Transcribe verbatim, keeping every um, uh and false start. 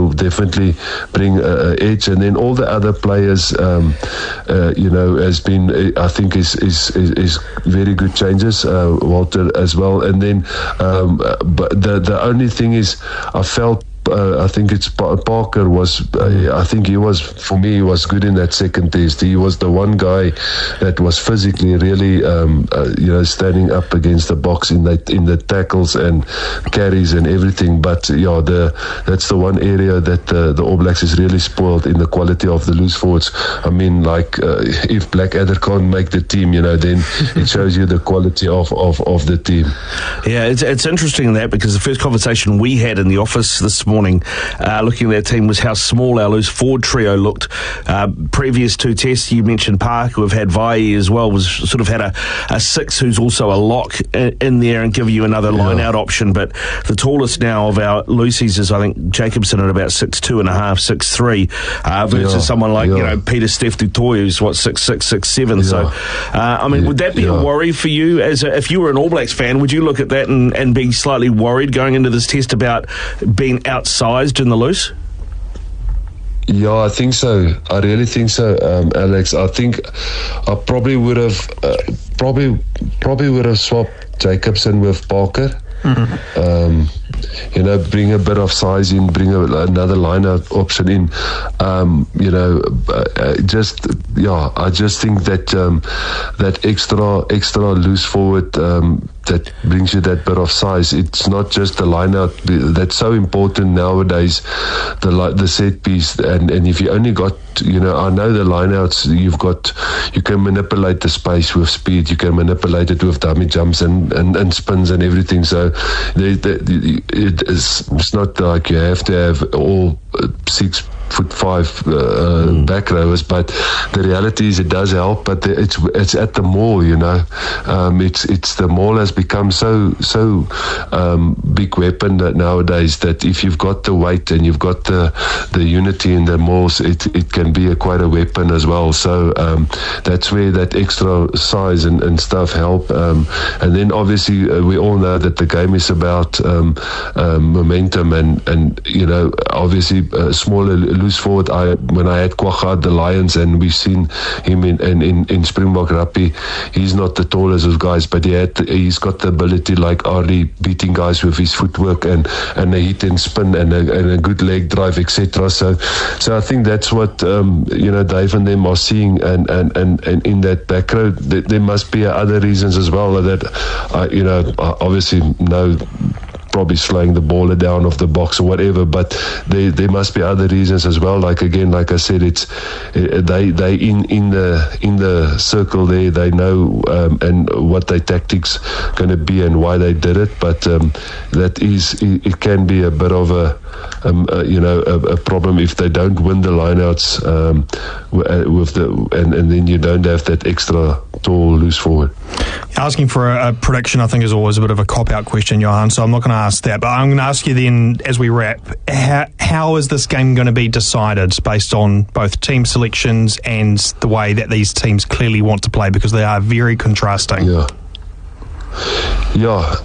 will definitely bring a, a edge. And then all the other players, um, uh, you know, has been, I think, is is is, is very good changes. Uh, Walter as well. And then, um, but the the only thing is, I felt. Uh, I think it's pa- Parker was. Uh, I think he was for me. He was good in that second test. He was the one guy that was physically really, um, uh, you know, standing up against the box in that in the tackles and carries and everything. But yeah, the that's the one area that uh, the All Blacks is really spoiled in the quality of the loose forwards. I mean, like uh, if Blackadder can't make the team, you know, then it shows you the quality of, of, of the team. Yeah, it's it's interesting that because the first conversation we had in the office this morning. morning uh, looking at that team was how small our loose forward trio looked. Uh, previous two tests, you mentioned Park, we've had Vai as well, was sort of had a, a six who's also a lock in, in there and give you another yeah. line out option, but the tallest now of our loosies is I think Jacobson at about six two and a half, six three, uh, versus yeah. someone like yeah. you know Peter Steph du Toit who's what six six, six seven. Yeah. So uh, I mean yeah. would that be yeah. a worry for you as a, if you were an All Blacks fan? Would you look at that and, and be slightly worried going into this test about being outsized in the loose? Yeah, I think so. I really think so, um, Alex. I think I probably would have uh, probably probably would have swapped Jacobson with Parker. Mm-hmm. Um, you know, bring a bit of size in, bring a, another line-out option in. Um, you know, uh, just yeah, I just think that um, that extra extra loose forward um, that brings you that bit of size. It's not just the line-out that's so important nowadays. The the set piece, and and if you only got, you know, I know the line-outs, you've got, you can manipulate the space with speed, you can manipulate it with dummy jumps and, and, and spins and everything. So they, they, it is, it's not like you have to have all six foot five uh, mm. back rowers, but the reality is it does help, but it's it's at the maul, you know. Um, it's it's the maul has become so so um, big weapon that nowadays that if you've got the weight and you've got the the unity in the mauls, it it can be a, quite a weapon as well. So um, that's where that extra size and, and stuff help. Um, and then obviously uh, we all know that the game is about um, um, momentum and and you know obviously uh, smaller loose forward. I when I had Kwagga, the Lions, and we've seen him in in, in, in Springbok rugby, he's not the tallest of guys, but he had, he's got the ability like Arlie, beating guys with his footwork and, and a hit and spin and a, and a good leg drive, et cetera. So so I think that's what um, you know Dave and them are seeing, and, and, and, and in that back row there, there must be other reasons as well that I you know obviously know. Probably slowing the ball down off the box or whatever, but there there must be other reasons as well. Like again, like I said, it's they they in in the in the circle there. They know um, and what their tactics going to be and why they did it. But um, that is it, it can be a bit of a um, uh, you know a, a problem if they don't win the lineouts um, with the and and then you don't have that extra tall loose forward. Asking for a, a prediction, I think, is always a bit of a cop-out question, Johan, so I'm not going to ask that. But I'm going to ask you then, as we wrap, how, how is this game going to be decided based on both team selections and the way that these teams clearly want to play, because they are very contrasting? Yeah. Yeah.